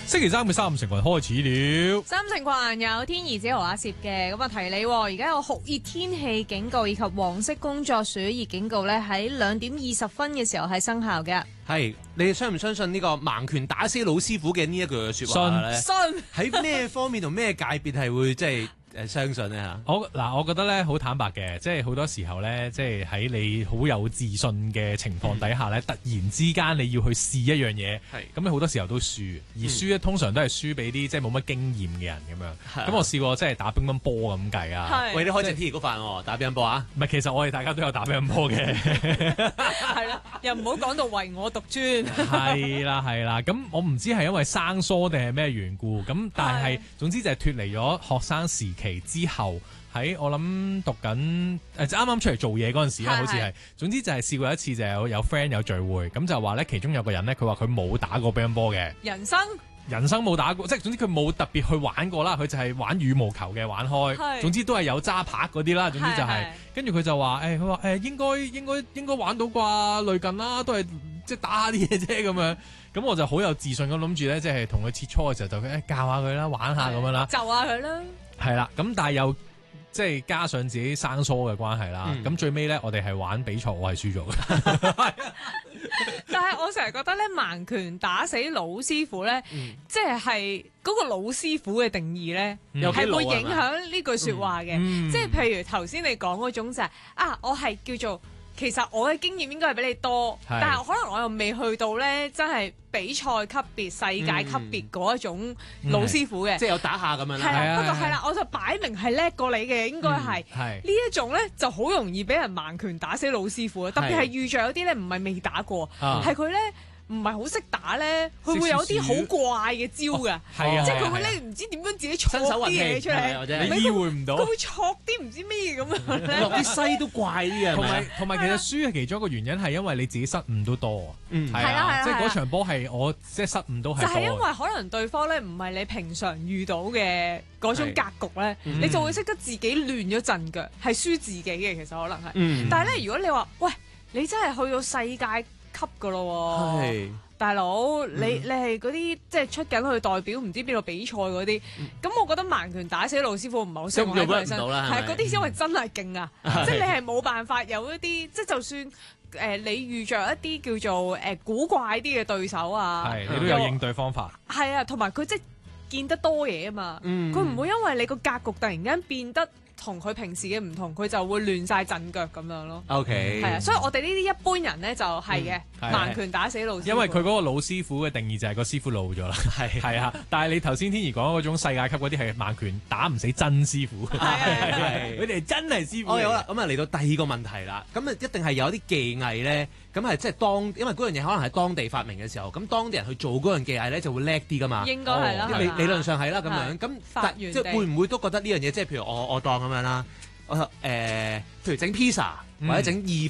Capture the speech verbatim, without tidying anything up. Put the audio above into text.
星期三嘅三五成群開始了。 三五成群有天怡、子豪、阿攝嘅，咁啊提你，而家有酷熱天氣警告以及黃色工作暑熱警告咧，喺兩點二十分嘅時候係生效嘅。 係，你哋相唔相信呢個盲拳打死老師傅嘅呢一句説話咧？ 信喺咩方面同咩界別係會即係誒相信咧嚇？ 我嗱，我覺得咧好坦白嘅，即係好多時候咧，即係喺你好有自信嘅情況底下咧，突然之間你要去試一樣嘢，咁你好多時候都輸，而輸咧通常都係輸俾啲即係冇乜經驗嘅人咁樣。咁我試過即係打乒乓波咁計啊， 喂，你開隻天兒嗰飯喎，打乒乓波啊？ 唔係，其實我哋大家都有打乒乓波嘅， 係啦，又唔好講到唯我獨尊。 係啦係啦，咁我唔知係因為生疏定係咩緣故，咁但係總之就係脫離咗學生時期之後，喺我諗讀緊誒啱啱出嚟做嘢嗰陣時啦，好似係，總之就係試過一次就有有 friend 有聚會，咁就話咧其中有個人咧，佢話佢冇打過乒乓波嘅， 人生人生冇打過，即係總之佢冇特別去玩過啦，佢就係玩羽毛球嘅玩開，總之都係有揸拍嗰啲啦，總之就係、是，跟住佢就話誒，佢話誒應該應該應該玩到啩，類近啦，都係即係打下啲嘢啫咁樣。咁我就好有自信咁諗住咧，即係同佢切磋嘅時候就誒教下佢啦，玩下咁樣啦， 就下佢啦。係啦，咁但係又即係加上自己生疏嘅關係啦，咁、嗯、最尾咧我哋係玩比賽，我係輸咗嘅。 但係我成日覺得咧，盲拳打死老師傅咧，嗯、即係係嗰個老師傅嘅定義咧，係、嗯、會影響呢句説話嘅。嗯嗯、即係譬如頭先你講嗰種就係、是、啊，我係叫做。其實我嘅經驗應該係比你多，但係可能我又未去到咧，真係比賽級別、世界級別嗰一種老師傅嘅， 即係有打下咁樣啦。 係啦，不過係啦，我就擺明係叻過你嘅，應該係呢一種咧，就好容易俾人盲拳打死老師傅啊！特別係遇着有啲咧唔係未打過，係佢咧。唔係好識打咧，佢會有啲好怪嘅招㗎，即係佢會咧唔知點樣自己錯啲嘢出嚟， 你意會唔到。 佢會錯啲唔知咩咁樣咧， 落啲西都怪啲啊！ 同埋同埋，其實輸嘅其中一個原因係因為你自己失誤都多啊。 嗯，係啦係啦， 即係嗰場波係我即係失誤都係多。 就係因為可能對方咧唔係你平常遇到嘅嗰種格局咧，你就會識得自己亂咗陣腳，係輸自己嘅其實可能係。但係咧，如果你話喂，你真係去到世界級噶咯喎，大佬，你你係嗰啲即係出緊去代表唔知邊度比賽嗰啲，咁我覺得盲拳打死老師傅唔係好適合喺佢身，係嗰啲因為真係勁啊，即係你係冇辦法有一啲，即係就算誒你遇着一啲叫做誒古怪啲嘅對手啊， 係你都有應對方法， 係啊，同埋佢即係見得多嘢啊嘛，佢唔會因為你個格局突然間變得同佢平時嘅唔同，佢就會亂晒陣腳咁樣咯。 OK， 係啊，所以我哋呢啲一般人咧就係嘅，盲拳打死老師傅。 因為佢嗰個老師傅嘅定義就係個師傅老咗啦。係係啊，但係你頭先天怡講嗰種世界級嗰啲係盲拳打唔死真師傅。係係，佢哋真係師傅。 好啦，咁啊嚟到第二個問題啦。咁啊一定係有啲技藝咧，咁係即係當，因為嗰樣嘢可能係當地發明嘅時候，咁當地人去做嗰樣技藝咧就會叻啲噶嘛。 應該係啦， 理理論上係啦咁樣。咁但即係會唔會都覺得呢樣嘢，即係譬如我我當咁樣啦，我誒譬如整 pizza 或者整意